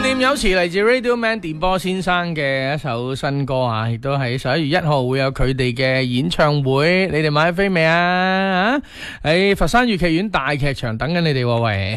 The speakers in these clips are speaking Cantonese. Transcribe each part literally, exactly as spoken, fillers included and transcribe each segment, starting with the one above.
念有詞嚟自 Radio Man 電波先生嘅一首新歌啊，亦都喺十一月一號會有佢哋嘅演唱會，你哋買飛未啊？喺佛山粵劇院大劇場等緊你哋喎，喂！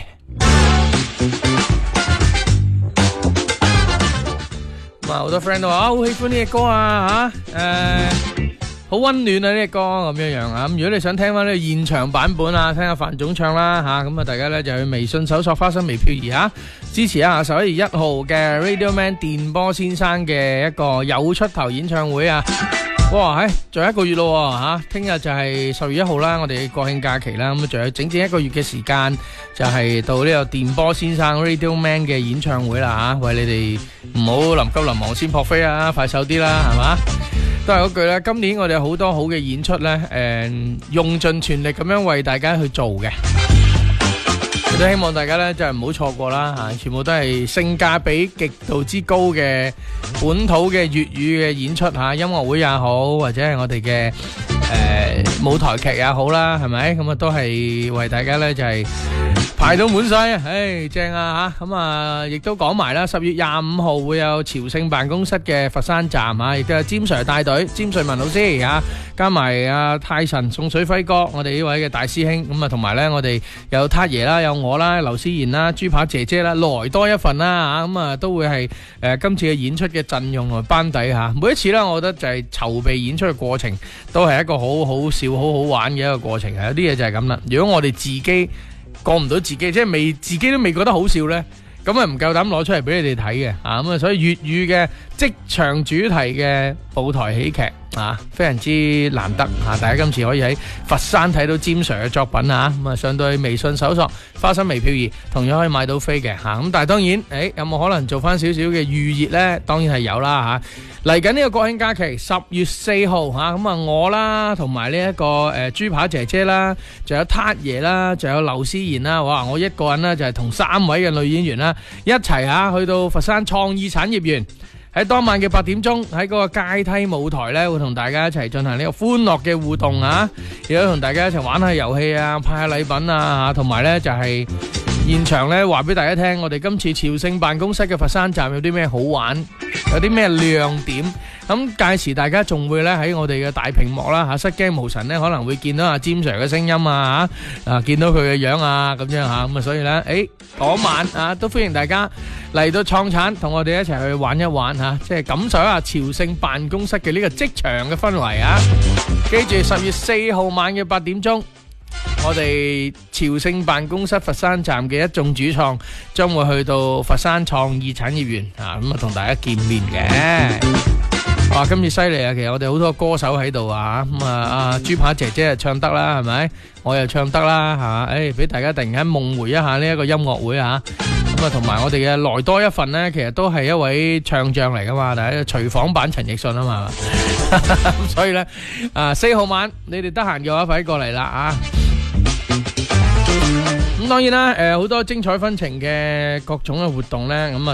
咁啊，好多 friend 都話啊，好喜歡呢隻歌啊，吓，誒。好溫暖啊！呢隻歌咁樣樣啊，咁如果你想聽翻呢個現場版本啊，聽下范總唱啦吓，咁啊大家咧就去微信搜索花生微漂移吓，支持一下十一月一號嘅 Radio Man 電波先生嘅一個有出頭演唱會啊！哇，係仲有一個月咯吓，聽日就係十月一號啦，我哋國慶假期啦，咁仲有整整一個月嘅時間，就係到呢個電波先生 Radio Man 嘅演唱會啦吓，喂，你哋唔好臨急臨忙先撲飛啊，快手啲啦，係嘛？都係嗰句啦，今年我哋有好多好嘅演出呢，誒，用盡全力咁樣為大家去做嘅，亦都希望大家呢就係唔好錯過啦吓，全部都係性價比極度之高嘅本土嘅粵語嘅演出吓，音樂會也好，或者係我哋嘅誒舞台劇也好啦，係咪？咁啊都係為大家呢就係排到滿晒啊！唉，正啊吓，咁啊亦都講埋啦，十月廿五號會有朝聖辦公室嘅佛山站啊，亦都有詹 Sir 帶隊，詹瑞文老師啊，加埋阿泰神宋水輝哥，我哋呢位嘅大師兄，咁啊同埋咧我哋有撻爺啦，有我啦，劉思賢啦，豬扒姐姐啦，來多一份啦吓，咁啊都會係誒今次嘅演出嘅陣容同埋班底吓，每一次咧，我覺得就係籌備演出嘅過程，都係一個好好笑、好好玩嘅一個過程，有啲嘢就係咁啦。如果我哋自己過唔到自己，即係未自己都未覺得好笑呢，咁啊唔夠膽攞出嚟俾你哋睇嘅啊！咁啊，所以粵語嘅即場主題嘅舞台喜劇啊，非常之難得啊！大家今次可以喺佛山睇到詹 Sir 嘅作品啊！咁啊，上到去微信搜索花生微漂移，同樣可以買到飛嘅嚇。咁但係當然，誒有冇可能做翻少少嘅預熱呢？當然係有啦嚇！嚟緊呢個國慶假期，十月四號嚇，咁啊我啦，同埋呢一個誒豬扒姐姐啦，仲有撻爺啦，仲有劉思賢啦，哇！我一個人呢，就係同三位嘅女演員啦一齊嚇去到佛山創意產業園。喺當晚嘅八點鐘，喺嗰個階梯舞台咧，會同大家一齊進行呢個歡樂嘅互動啊！亦都同大家一齊玩下遊戲啊，派下禮品啊，同埋咧就係現場咧話俾大家聽，我哋今次朝聖辦公室嘅佛山站有啲咩好玩，有啲咩亮點。咁屆時大家仲會咧喺我哋嘅大屏幕啦嚇，失驚無神咧可能會見到阿詹 Sir 嘅聲音啊嚇，啊見到佢嘅樣啊咁樣嚇，咁啊所以咧，誒嗰晚啊都歡迎大家嚟到創產，同我哋一齊去玩一玩嚇，即係感受一下朝聖辦公室嘅呢個職場嘅氛圍啊！記住十月四號晚嘅八點鐘，我哋朝聖辦公室佛山站嘅一眾主創將會去到佛山創意產業園啊，咁啊同大家見面嘅。哇！今次犀利啊，其實我哋好多歌手喺度啊，咁啊阿豬扒姐姐啊唱得啦，係咪？我又唱得啦，嚇！誒，俾大家突然間夢回一下呢一個音樂會啊！咁啊，同埋我哋嘅來多一份呢，其實都係一位唱將嚟噶嘛，但係廚房版陳奕迅啊嘛，咁所以呢，啊四號晚你哋得閒嘅話，快啲過嚟啦啊！咁當然啦，誒好多精彩紛呈嘅各種嘅活動呢，咁啊〜